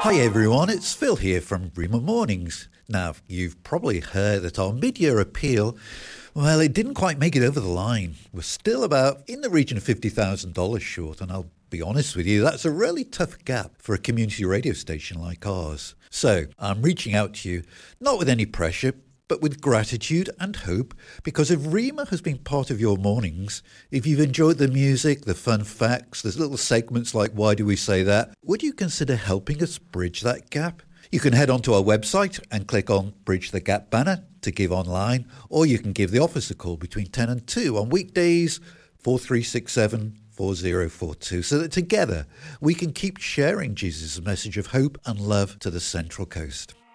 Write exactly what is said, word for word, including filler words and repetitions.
Hi everyone, it's Phil here from Bremer Mornings. Now, you've probably heard that our mid-year appeal, well, it didn't quite make it over the line. We're still about in the region of fifty thousand dollars short, and I'll be honest with you, that's a really tough gap for a community radio station like ours. So, I'm reaching out to you, not with any pressure, but with gratitude and hope, because if Rima has been part of your mornings, if you've enjoyed the music, the fun facts, there's little segments like Why Do We Say That, would you consider helping us bridge that gap? You can head onto our website and click on Bridge the Gap banner to give online, or you can give the office a call between ten and two on weekdays, four three six seven, four zero four two, so that together we can keep sharing Jesus' message of hope and love to the Central Coast.